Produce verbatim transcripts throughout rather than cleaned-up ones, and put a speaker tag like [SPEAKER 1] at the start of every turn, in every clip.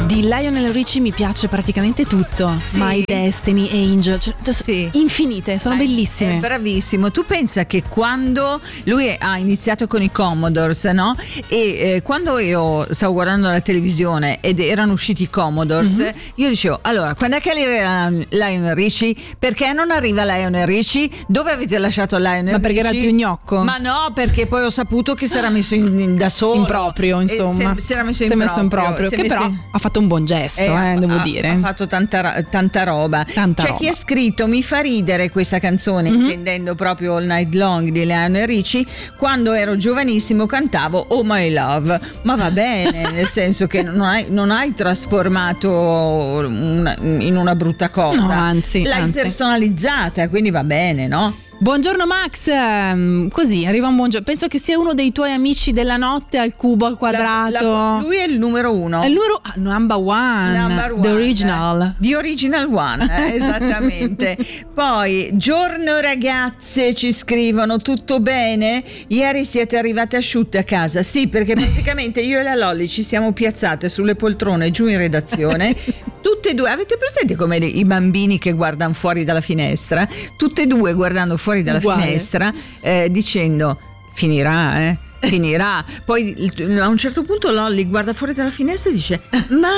[SPEAKER 1] Di Lionel Richie mi piace praticamente tutto.
[SPEAKER 2] Sì.
[SPEAKER 1] My Destiny, Angel, cioè,
[SPEAKER 2] Sì.
[SPEAKER 1] infinite, sono
[SPEAKER 2] Eh,
[SPEAKER 1] bellissime.
[SPEAKER 2] È bravissimo. Tu pensa che quando lui ha iniziato con i Commodores, no? E eh, quando io stavo guardando la televisione ed erano usciti i Commodores, mm-hmm. io dicevo, allora, quando è che arriva Lionel Richie? Perché non arriva Lionel Richie? Dove avete lasciato Lionel Richie?
[SPEAKER 1] Ma perché era più gnocco?
[SPEAKER 2] Ma no, perché poi ho saputo che si era messo in, in, da solo.
[SPEAKER 1] In proprio, insomma.
[SPEAKER 2] Si, si era messo in
[SPEAKER 1] si è
[SPEAKER 2] proprio.
[SPEAKER 1] messo in proprio.
[SPEAKER 2] Si
[SPEAKER 1] Che
[SPEAKER 2] messo
[SPEAKER 1] però
[SPEAKER 2] in...
[SPEAKER 1] ha fatto un buon gesto, eh,
[SPEAKER 2] eh,
[SPEAKER 1] devo
[SPEAKER 2] ha,
[SPEAKER 1] dire.
[SPEAKER 2] Ha fatto tanta, tanta roba.
[SPEAKER 1] Tanta
[SPEAKER 2] C'è
[SPEAKER 1] roba.
[SPEAKER 2] chi ha scritto, mi fa ridere questa canzone, mm-hmm. intendendo proprio All Night Long di Lionel Richie, quando ero giovanissimo cantavo Oh My Love, ma va bene, nel senso che non hai, non hai trasformato una, in una brutta cosa,
[SPEAKER 1] no, anzi,
[SPEAKER 2] l'hai
[SPEAKER 1] anzi.
[SPEAKER 2] personalizzata, quindi va bene, no?
[SPEAKER 1] Buongiorno Max, ehm, così arriva un buongiorno. Penso che sia uno dei tuoi amici della notte al cubo al quadrato.
[SPEAKER 2] La, la, lui è il numero uno.
[SPEAKER 1] È il numero ah, number one,
[SPEAKER 2] number one,
[SPEAKER 1] the original.
[SPEAKER 2] The original one, eh, esattamente. Poi, giorno ragazze, ci scrivono, tutto bene? Ieri siete arrivate asciutte a casa? Sì, perché praticamente io e la Lolli ci siamo piazzate sulle poltrone giù in redazione. Tutte e due, avete presente come i bambini che guardano fuori dalla finestra? Tutte e due guardando fuori dalla
[SPEAKER 1] Uguale.
[SPEAKER 2] finestra, eh, dicendo finirà, eh? Finirà. Poi a un certo punto Lolli guarda fuori dalla finestra e dice ma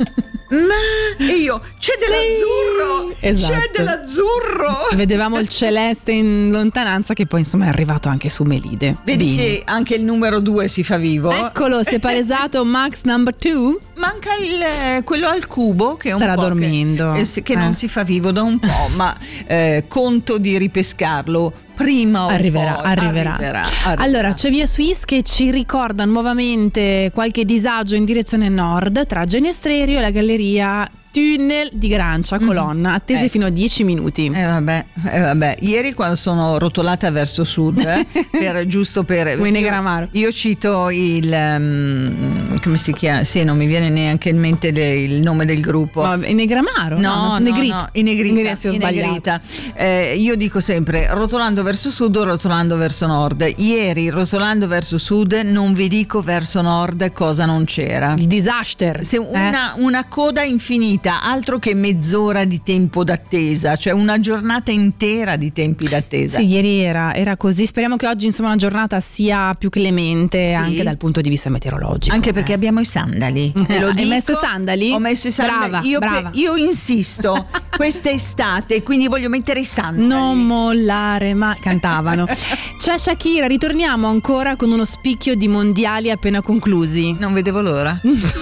[SPEAKER 2] ma e io c'è dell'azzurro,
[SPEAKER 1] sì, esatto.
[SPEAKER 2] c'è dell'azzurro.
[SPEAKER 1] Vedevamo il celeste in lontananza, che poi insomma è arrivato anche su Melide.
[SPEAKER 2] Vedi
[SPEAKER 1] Bene.
[SPEAKER 2] che anche il numero due si fa vivo.
[SPEAKER 1] Eccolo, si è palesato Max number two.
[SPEAKER 2] Manca il, quello al cubo che è un
[SPEAKER 1] starà
[SPEAKER 2] po'
[SPEAKER 1] dormendo
[SPEAKER 2] che, eh, che
[SPEAKER 1] eh.
[SPEAKER 2] non si fa vivo da un po', ma eh, conto di ripescarlo prima o
[SPEAKER 1] arriverà,
[SPEAKER 2] poi.
[SPEAKER 1] arriverà.
[SPEAKER 2] Arriverà, arriverà.
[SPEAKER 1] Allora c'è Via Suisse che ci ricorda nuovamente qualche disagio in direzione nord tra Genestrerio e la galleria Tunnel di Grancia, colonna, attese
[SPEAKER 2] eh.
[SPEAKER 1] fino a dieci minuti.
[SPEAKER 2] Eh vabbè, eh vabbè, ieri quando sono rotolata verso sud, eh, per, giusto per
[SPEAKER 1] Come Negramaro.
[SPEAKER 2] Io, io cito il um, come si chiama? Sì, non mi viene neanche in mente le, il nome del gruppo.
[SPEAKER 1] Ma in Negramaro?
[SPEAKER 2] No, no,
[SPEAKER 1] Negrita.
[SPEAKER 2] no, in Negrita.
[SPEAKER 1] Negrita,
[SPEAKER 2] in Negrita. Eh, io dico sempre rotolando verso sud o rotolando verso nord. Ieri rotolando verso sud, non vi dico verso nord cosa non c'era.
[SPEAKER 1] Il disaster.
[SPEAKER 2] Se una, eh? una coda infinita, altro che mezz'ora di tempo d'attesa, cioè una giornata intera di tempi d'attesa.
[SPEAKER 1] Sì, ieri era, era così. Speriamo che oggi insomma la giornata sia più clemente, sì, anche dal punto di vista meteorologico.
[SPEAKER 2] Anche perché eh. abbiamo i sandali. Te lo
[SPEAKER 1] Hai
[SPEAKER 2] dico,
[SPEAKER 1] messo i sandali?
[SPEAKER 2] Ho messo i sandali.
[SPEAKER 1] Brava,
[SPEAKER 2] io,
[SPEAKER 1] brava.
[SPEAKER 2] io insisto questa estate, quindi voglio mettere i sandali.
[SPEAKER 1] Non mollare, ma cantavano. C'è Shakira, ritorniamo ancora con uno spicchio di mondiali appena conclusi.
[SPEAKER 2] Non vedevo l'ora.